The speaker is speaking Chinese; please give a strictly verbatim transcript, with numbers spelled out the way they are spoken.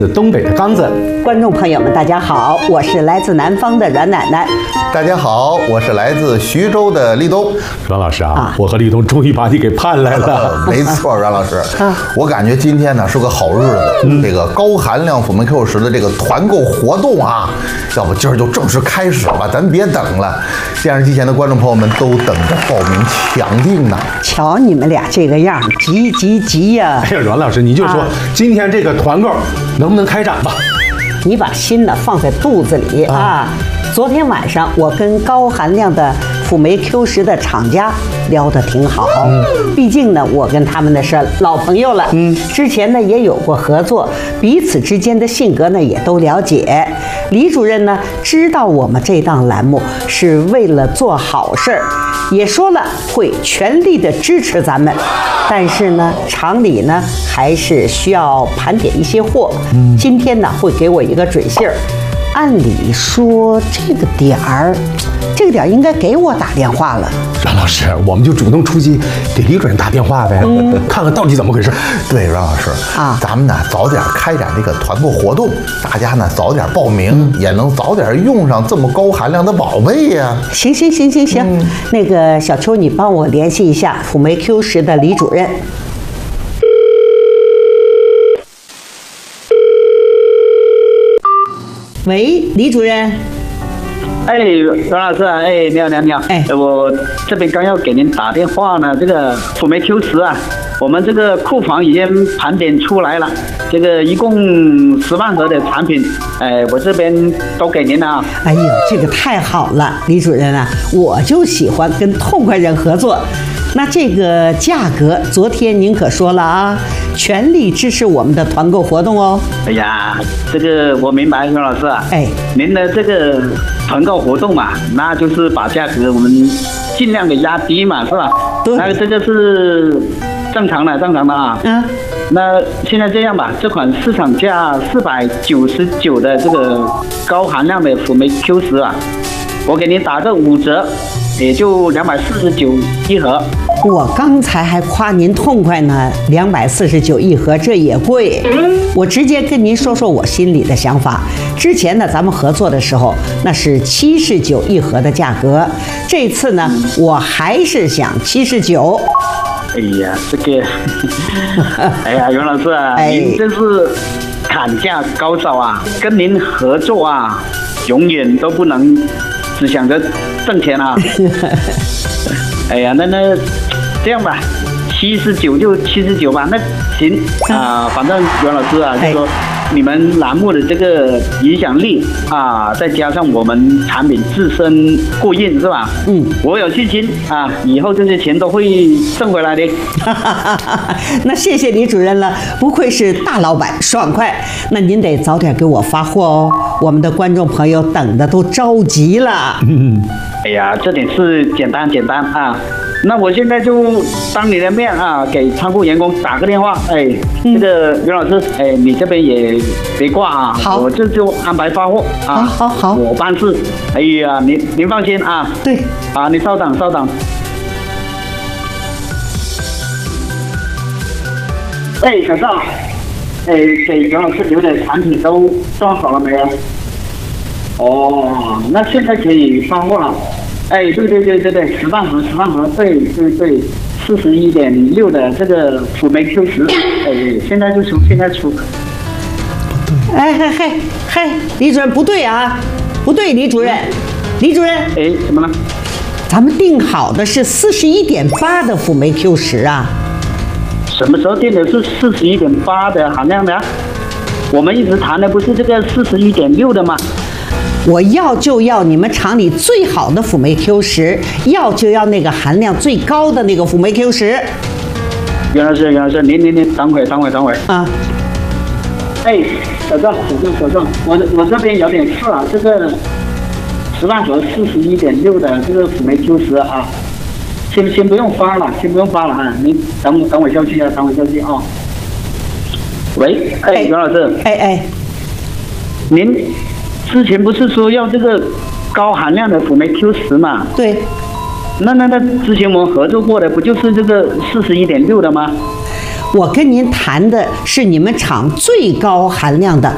东北的刚子， 观众朋友们，大家好，我是来自南方的阮奶奶。 大家好，我是来自徐州的立冬。 阮老师啊， 啊我和立冬终于把你给盼来了。 没错，阮老师， 啊我感觉今天呢是个好日子。 嗯、 这个高含量辅酶 Q 十的这个团购活动啊，要不今儿就正式开始吧，咱别等了。电视机前的观众朋友们都等着报名抢订呢。 瞧你们俩这个样，急急急呀！ 哎呀，阮老师，你就说、啊、今天这个团购能不能开展吧？ 你把心呢放在肚子里啊！啊昨天晚上我跟高含量的辅酶 Q 十的厂家聊得挺好，嗯、毕竟呢，我跟他们的是老朋友了，嗯，之前呢也有过合作，彼此之间的性格呢也都了解。李主任呢知道我们这档栏目是为了做好事儿，也说了会全力的支持咱们，但是呢，厂里呢还是需要盘点一些货，嗯、今天呢会给我一个准信儿。按理说这个点儿，这个点儿应该给我打电话了。 阮老师，我们就主动出击，给李主任打电话呗，嗯、看看到底怎么回事。 对，阮老师啊，咱们呢早点开展这个团购活动，大家呢早点报名，嗯、也能早点用上这么高含量的宝贝呀。 行行行行行，嗯、那个小邱，你帮我联系一下辅酶 Q 十的李主任。喂，李主任。 哎，阮老师啊，哎，你好，你好，你好。哎，我这边刚要给您打电话呢。这个辅酶 Q 十啊，我们这个库房已经盘点出来了，这个一共十万盒的产品，哎，我这边都给您了啊。 哎呦，这个太好了，李主任啊，我就喜欢跟痛快人合作。那这个价格，昨天您可说了啊，全力支持我们的团购活动哦。 哎呀，这个我明白，阮老师啊。哎，您的这个团购活动嘛，那就是把价格我们尽量给压低嘛，是吧？对。那这个是正常的，正常的啊。嗯。那现在这样吧，这款市场价四百九十九的这个高含量的辅酶 Q 十啊，我给您打个五折。也就两百四十九一盒， 我刚才还夸您痛快呢，两百四十九一盒，这也贵。我直接跟您说说我心里的想法。之前呢，咱们合作的时候，那是七十九一盒的价格，这次呢，我还是想七十九。 哎呀，这个，哎呀，袁老师啊，哎、您真是砍价高手啊！跟您合作啊，永远都不能只想着挣钱啊！哎呀，那那这样吧，七十九就七十九吧。那行啊、呃，反正袁老师啊，就说你们栏目的这个影响力啊，再加上我们产品自身过硬是吧？嗯，我有信心啊，以后这些钱都会挣回来的。 那谢谢李主任了，不愧是大老板，爽快。那您得早点给我发货哦，我们的观众朋友等的都着急了。嗯。 哎呀，这点事简单简单啊！那我现在就当你的面啊，给仓库员工打个电话。哎，嗯、这个袁老师，哎，你这边也别挂啊， 好， 我这就安排发货啊。 好好好， 我办事。哎呀，您您放心啊。 对。 啊，你稍等稍等。哎，小赵，哎，给袁老师留的产品都装好了没有？哦，那现在可以发货了。哎，对对对对对，十万盒，十万盒，对对对，四十一点六的这个辅酶 Q 十，哎，现在就出，现在出。 哎嘿嘿嘿，李主任不对啊，不对，李主任，李主任， 哎，怎么了？ 咱们定好的是四十一点八的辅酶 Q 十啊。 什么时候定的是四十一点八的含量的？我们一直谈的不是这个四十一点六的吗？ 我要就要你们厂里最好的辅酶 Q 十，要就要那个含量最高的那个辅酶 Q 十。 袁老师，袁老师，您您您，等会等会等会啊！哎，小郑，小郑，小郑，我我这边有点事啊，这个十万盒四十一点六的这个辅酶 Q 十啊，先先不用发了，先不用发了啊，您等等我消息啊，等我消息啊。喂，哎，袁老师， 哎哎， 您。之前不是说要这个高含量的辅酶 Q 十嘛？ 对。 那那那之前我们合作过的不就是这个四十一点六的吗？ 我跟您谈的是你们厂最高含量的